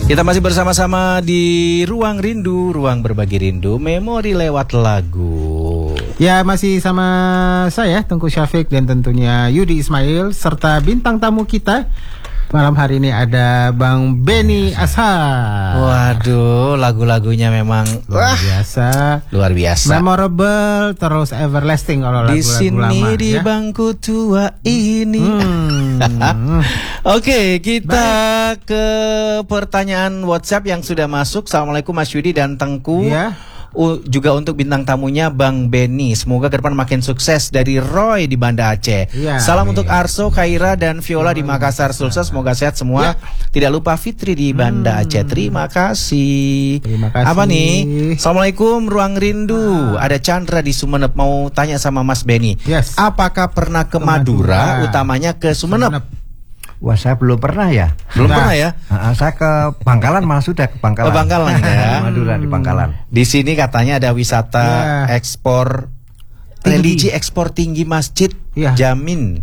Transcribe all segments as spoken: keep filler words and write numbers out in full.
Kita masih bersama-sama di Ruang Rindu, ruang berbagi rindu, memori lewat lagu. Ya, masih sama saya Tengku Syafiq dan tentunya Yudi Ismail serta bintang tamu kita. Malam hari ini ada Bang Benny Ashar. Waduh, lagu-lagunya memang luar wah, biasa, luar biasa, memorable, terus everlasting kalau lagu-lagu lama. Di sini di ya? Bangku tua ini. Hmm. Oke, kita Baik. ke pertanyaan WhatsApp yang sudah masuk. Assalamualaikum Mas Yudi dan Tengku. Ya. Uh, juga untuk bintang tamunya Bang Benny. Semoga ke depan makin sukses. Dari Roy di Banda Aceh. Ya, Salam amin. untuk Arso, Khaira dan Viola oh, di Makassar Sulsel. Semoga sehat semua. Ya. Tidak lupa Fitri di Banda hmm. Aceh. Terima kasih. Terima kasih. Apa nih? Assalamualaikum Ruang Rindu. Ah. Ada Chandra di Sumeneb mau tanya sama Mas Benny. Yes. Apakah pernah ke, ke Madura, Madura, utamanya ke Sumeneb? Sumeneb. Wah, saya belum pernah ya. Belum nah. pernah ya? Uh, saya ke Bangkalan malah sudah ke Bangkalan. Ke Bangkalan ya. Madura di Bangkalan. Di sini katanya ada wisata yeah. ekspor tinggi. Religi ekspor tinggi masjid yeah. Jamin.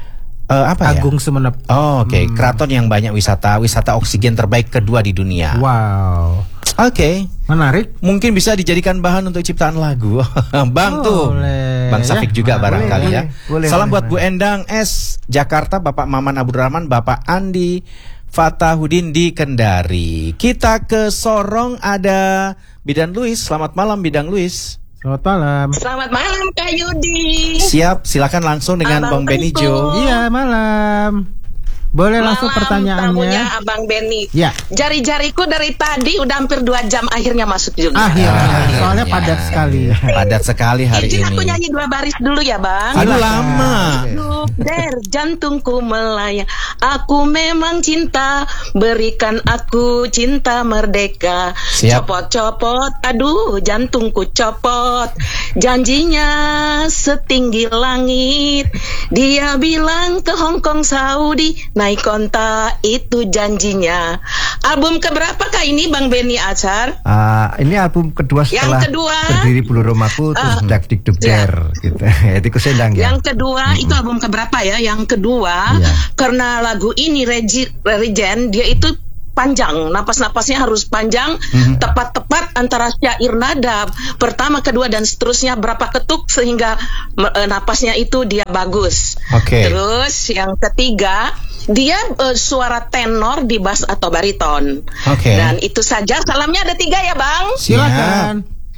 Uh, apa Agung ya? Sumeneb. Oh, oke. Okay. Hmm. Keraton yang banyak wisata, wisata oksigen terbaik kedua di dunia. Wow. Oke, okay. Menarik. Mungkin bisa dijadikan bahan untuk ciptaan lagu. Bang oh, tuh, boleh. Bang Safik ya? juga nah, barangkali boleh, ya. Boleh, Salam boleh, buat boleh. Bu Endang S Jakarta, Bapak Maman Abdurrahman, Bapak Andi Fatahudin di Kendari. Kita ke Sorong ada Bidan Luis. Selamat malam Bidang Luis. Selamat malam. Selamat malam Kak Yudi. Siap, silakan langsung dengan Abang Bang Benny Jo. Iya, malam. Boleh Malam, langsung pertanyaannya. Tamunya Abang Benny. Ya. Jari-jariku dari tadi udah hampir dua jam akhirnya masuk juga. Akhirnya. Ah, soalnya ya. padat sekali. Padat sekali hari Izin ini. aku nyanyi dua baris dulu ya Bang. Aduh lama. Hidup der jantungku melayang. Aku memang cinta. Berikan aku cinta merdeka. Siap. Copot-copot. Aduh jantungku copot. Janjinya setinggi langit. Dia bilang ke Hong Kong Saudi. Naik konta itu janjinya. Album keberapa kah ini Bang Benny Ashar? Uh, ini album kedua setelah yang kedua, Berdiri Bulu Romaku terus uh, Dak Dik Duk Der gitu. Itu sendang ya. Yang kedua mm-hmm. itu album keberapa ya? Yang kedua yeah. karena lagu ini Regi, Regen dia itu panjang, napas-napasnya harus panjang, mm-hmm. tepat-tepat antara syair nada pertama, kedua dan seterusnya berapa ketuk sehingga e, napasnya itu dia bagus. Okay. Terus yang ketiga dia e, suara tenor di bass atau bariton. Okay. Dan itu saja. Salamnya ada tiga ya Bang. Silakan.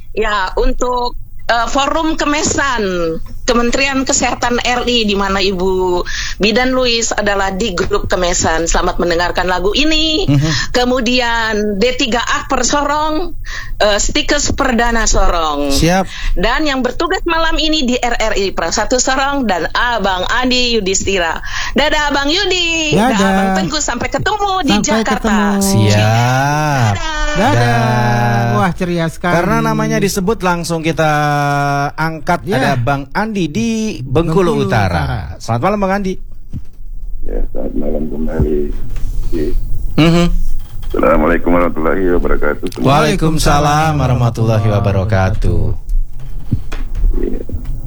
Ya untuk uh, Forum Kemesan Kementerian Kesehatan R I di mana Ibu Bidan Luis adalah di grup Kemesan. Selamat mendengarkan lagu ini. Mm-hmm. Kemudian D tiga A per Sorong, uh, Stikers Perdana Sorong. Siap. Dan yang bertugas malam ini di R R I Pra satu Sorong dan Abang Andi Yudhistira. Dadah Abang Yudi. Dadah. Dadah Abang Tengku, sampai ketemu di sampai Jakarta. Ketemu. Siap. Dadah. Dadah. Wah, ceria sekali. Karena namanya disebut langsung kita angkat yeah. Ada Bang Andi di Bengkulu, Bengkulu Utara. Utara. Selamat malam Bang Andi. Ya, selamat malam kembali. Mm-hmm. Assalamualaikum warahmatullahi wabarakatuh. Waalaikumsalam warahmatullahi wabarakatuh. Ya.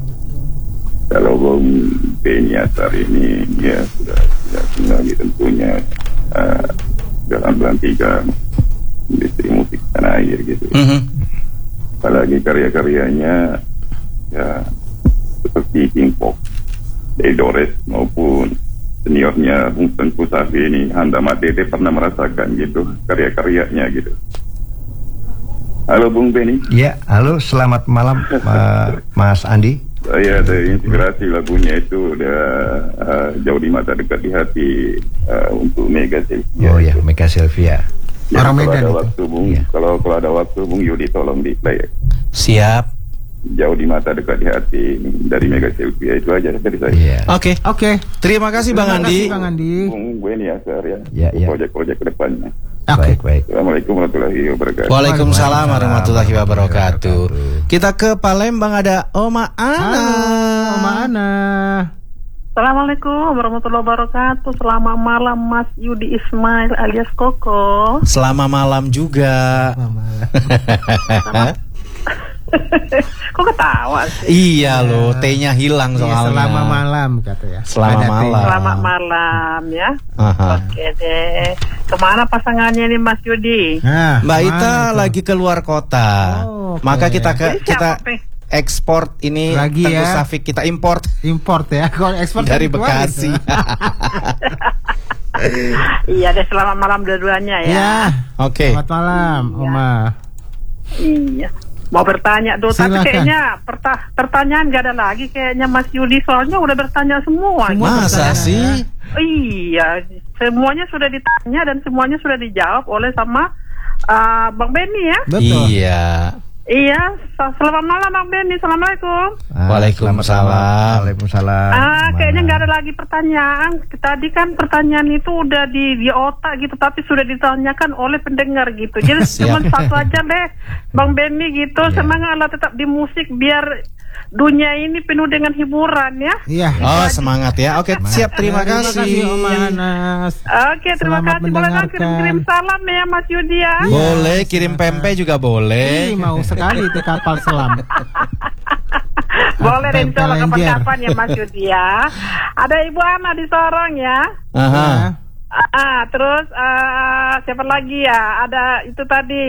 Kalau Bang Benny Ashar ini ya sudah tidak tinggal tentunya uh, dalam pelantikan industri musik tanah air gitu. Mm-hmm. Apalagi karya-karyanya ya seperti King Pop, Dores maupun seniornya Bung Tengku Safi ini, Handa Matete pernah merasakan gitu karya-karyanya gitu. Halo Bung Benny. Ya, halo, selamat malam uh, Mas Andi. Saya terinspirasi lagunya itu udah uh, jauh di mata dekat di hati uh, untuk Mega Sylvia. Oh ya, Mega Sylvia. Ya, Orang kalau Medan ada itu. waktu Bung, ya. kalau kalau ada waktu Bung Yudi tolong di play. Siap. Jauh di mata dekat di hati dari Mega Sylvia, itu aja dari saya. Yeah. Oke, okay. Oke. Okay. Terima kasih Bang Terima Andi. kasih Bang Andi. Bung Benny Ashar ya. Ya, ya. Proyek-proyek kedepannya. Okay. Baik, baik. Assalamualaikum warahmatullahi wabarakatuh. Waalaikumsalam warahmatullahi wabarakatuh. Kita ke Palembang ada Oma Ana. Halo, Oma Ana. Assalamualaikum warahmatullahi wabarakatuh. Selamat malam Mas Yudi Ismail alias Koko. Selamat malam juga. Selamat malam. Kok ketawa sih? Iya loh, T-nya hilang Iya, soalnya. selama malam kata ya. Selama Ada malam. T-nya. Selamat malam ya. Aha. Oke deh. Kemana pasangannya nih Mas Yudi? Nah, Mbak Ita mana tuh? lagi keluar kota. Oh, oke. Maka kita ke Jadi kita siapa, Pe? ekspor ini Lagi Tengku ya. Safik, kita import import ya. Kalau ekspor dari kan keluar Bekasi. gitu. Iya deh, selamat malam dua-duanya ya. Ya. Oke. Selamat malam, Iya. Oma. Iya. Mau bertanya tuh, tapi Silakan. kayaknya perta- pertanyaan gak ada lagi kayaknya Mas Yudi, soalnya udah bertanya semua. Semua Masa pertanyaan. sih? Iya, semuanya sudah ditanya dan semuanya sudah dijawab oleh sama uh, Bang Benny ya. Betul. Iya. Iya, sa- selamat malam Bang Benny, assalamualaikum. Ah, Waalaikumsalam. selamat malam. Waalaikumsalam. Ah, kayaknya Mana? nggak ada lagi pertanyaan. Tadi kan pertanyaan itu udah di di otak gitu, tapi sudah ditanyakan oleh pendengar gitu. Jadi cuma satu aja deh, Bang Benny gitu. Ya. Semangatlah tetap di musik biar dunia ini penuh dengan hiburan ya. Iya. Oh, semangat ya. Oke, siap. Terima Terima kasih kasih. Oma Anas. Oke, terima Selamat kasih. Boleh nggak mendengarkan. kirim-kirim salam ya Mas Yudi ya? Boleh kirim pempek juga Ih, boleh. mau sekali itu kapal selam. Boleh deh, insya Allah Pempek lenjer. kapan-kapan ya Mas Yudi ya. Ada Ibu Ana di Sorong ya. Aha. Ah, terus ah, siapa lagi ya? Ada itu tadi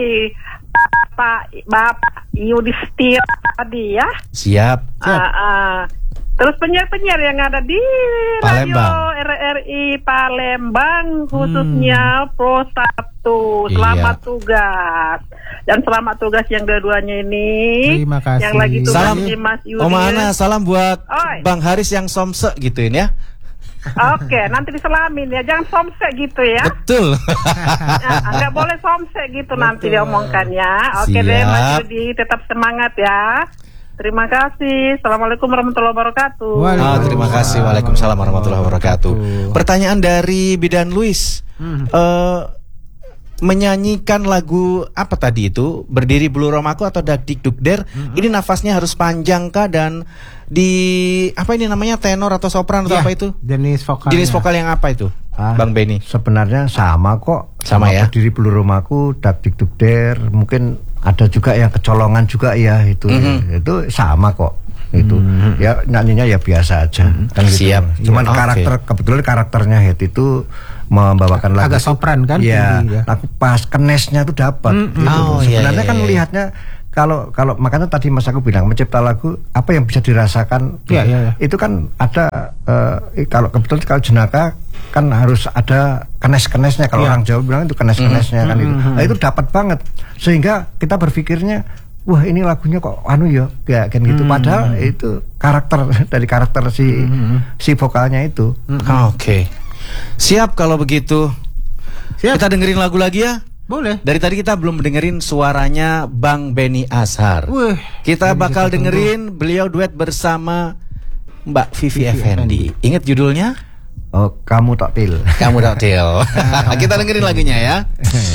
Bapak Bapak Yudhisthira tadi ya. Siap. Ah, ah. Terus penyiar-penyiar yang ada di radio Palembang. R R I Palembang khususnya Pro satu. Selamat Iya. tugas. Dan selamat tugas yang dua-duanya ini. Terima kasih. Yang lagi tugas Salam di Mas Yudi. Oma Ana, salam buat Oi. Bang Haris yang somse gituin ya. Oke, nanti diselamin ya. Jangan somsek gitu ya. Betul. Nah, nggak boleh somsek gitu nanti diomongkannya. Oke Siap. deh Mas Yudi, tetap semangat ya. Terima kasih. Assalamualaikum warahmatullahi wabarakatuh. Ah, terima kasih. Waalaikumsalam warahmatullahi wabarakatuh. Pertanyaan dari Bidan Luis. Eh, menyanyikan lagu apa tadi itu? Berdiri Bulu Romaku atau Dak Dik Duk Der? Ini nafasnya harus panjang kah, dan di apa ini namanya, tenor atau sopran atau Ya, apa itu? Jenis vokalnya. Jenis vokal yang apa itu? Ah, Bang Benny. Sebenarnya sama kok. Sama ya? Berdiri Bulu Romaku, Dak Dik Duk Der. Mungkin ada juga yang kecolongan juga ya itu. Mhm. Itu sama kok. Itu ya nyanyinya ya biasa aja. Kan gitu. Siap. Cuman Iya, oke. karakter kebetulan karakternya Het itu membawakan lagu Agak itu, sopran kan, ya, tinggi, ya. lagu pas kenesnya tuh dapat gitu. Oh, iya, Sebenarnya iya, kan iya. lihatnya kalau kalau makanya tadi Mas aku bilang mencipta lagu apa yang bisa dirasakan. Iya, iya, iya. Itu kan ada eh, kalau kebetulan kalau jenaka kan harus ada kenes-kenesnya, kalau Iya. orang Jawa bilang itu kenes-kenesnya kan itu. Nah, itu dapat banget sehingga kita berpikirnya wah ini lagunya kok anu ya kayak kan gitu, padahal itu karakter dari karakter si si vokalnya itu. Oke. Siap kalau begitu. Siap. Kita dengerin lagu lagi ya. Boleh. Dari tadi kita belum dengerin suaranya Bang Benny Ashar. Wih, Kita ini bakal kita tunggu. dengerin beliau duet bersama Mbak Vivi Effendi. Ingat judulnya? Oh, kamu tak pil. Kamu Doktil. Kita dengerin lagunya ya.